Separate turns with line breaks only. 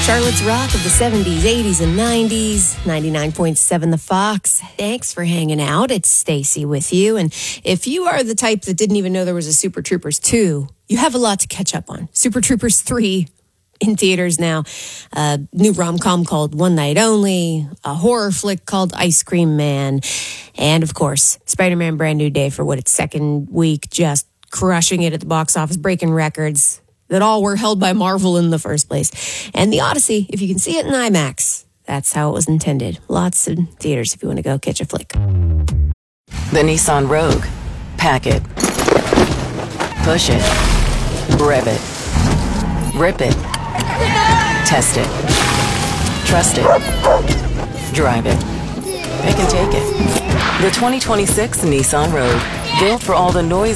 Charlotte's Rock of the 70s, 80s, and 90s, 99.7 The Fox. Thanks for hanging out. It's Stacy with you. And if you are the type that didn't even know there was a Super Troopers 2, you have a lot to catch up on. Super Troopers 3 in theaters now. A new rom-com called One Night Only, a horror flick called Ice Cream Man, and of course, Spider-Man Brand New Day for what its second week, just crushing it at the box office, breaking records that all were held by Marvel in the first place. And The Odyssey, if you can see it in IMAX, that's how it was intended. Lots of theaters if you want to go catch a flick.
The Nissan Rogue. Pack it. Push it. Rev it. Rip it. Test it. Trust it. Drive it. Pick and take it. The 2026 Nissan Rogue. Built for all the noise